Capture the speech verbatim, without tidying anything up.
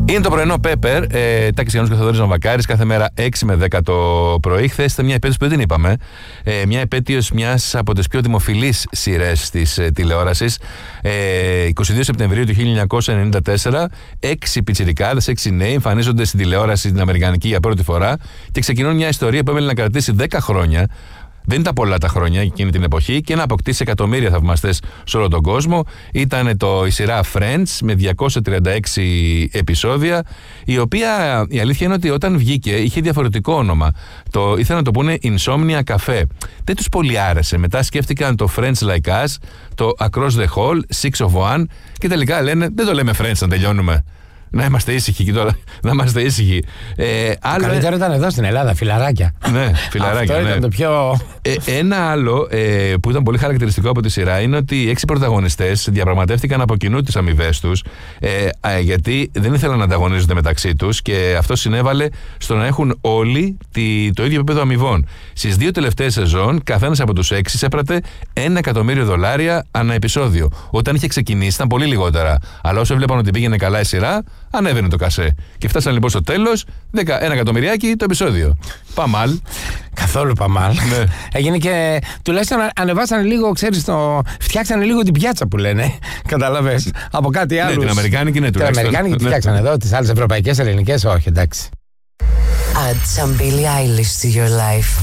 Είναι το πρωινό Pepper, ε, Τάκης Γιάννους και Θοδωρής Νοβακάρης, κάθε μέρα έξι με δέκα το πρωί. Χθες ήταν μια επέτειος που δεν την είπαμε. Ε, μια επέτειος μιας από τις πιο δημοφιλείς σειρές της ε, τηλεόρασης. Ε, εικοστή δεύτερη Σεπτεμβρίου του χίλια εννιακόσια ενενήντα τέσσερα, έξι πιτσιρικάδες, έξι νέοι εμφανίζονται στην τηλεόραση στην Αμερικανική για πρώτη φορά και ξεκινούν μια ιστορία που έβαλε να κρατήσει δέκα χρόνια. Δεν ήταν πολλά τα χρόνια εκείνη την εποχή και να αποκτήσει εκατομμύρια θαυμαστές σε όλο τον κόσμο. Ήταν το, η σειρά Friends με διακόσια τριάντα έξι επεισόδια, η οποία η αλήθεια είναι ότι όταν βγήκε είχε διαφορετικό όνομα. Το, ήθελαν να το πούνε Insomnia Cafe. Δεν τους πολύ άρεσε. Μετά σκέφτηκαν το Friends Like Us, το Across the Hall, Six of One και τελικά λένε δεν το λέμε Friends να τελειώνουμε. Να είμαστε ήσυχοι και τώρα. Να είμαστε ήσυχοι. Ε, άλλο... Καλύτερο ήταν εδώ στην Ελλάδα, φιλαράκια. Ναι, φιλαράκια. Αυτό ναι. ήταν το πιο. Ε, ένα άλλο ε, που ήταν πολύ χαρακτηριστικό από τη σειρά είναι ότι οι έξι πρωταγωνιστές διαπραγματεύτηκαν από κοινού τις αμοιβές τους, ε, ε, γιατί δεν ήθελαν να ανταγωνίζονται μεταξύ τους και αυτό συνέβαλε στο να έχουν όλοι τη, το ίδιο επίπεδο αμοιβών. Στις δύο τελευταίες σεζόν, καθένας από τους έξι έπρατε ένα εκατομμύριο δολάρια ανά επεισόδιο. Όταν είχε ξεκινήσει ήταν πολύ λιγότερα. Αλλά όσο βλέπαν ότι πήγαινε καλά η σειρά, ανέβαινε το κασέ. Και φτάσαν λοιπόν στο τέλος ένα εκατομμυριάκι το επεισόδιο. Παμάλ. Καθόλου παμάλ. Ναι. Έγινε και τουλάχιστον ανεβάσανε λίγο, ξέρεις, το... φτιάξανε λίγο την πιάτσα που λένε. Καταλαβες. Από κάτι άλλο. Ναι, την Αμερικάνικη ναι, τουλάχιστον. Την Αμερικάνικη τη φτιάξανε εδώ, τις άλλες ευρωπαϊκές, ελληνικές, όχι, εντάξει. Add some Billie Eilish to your life.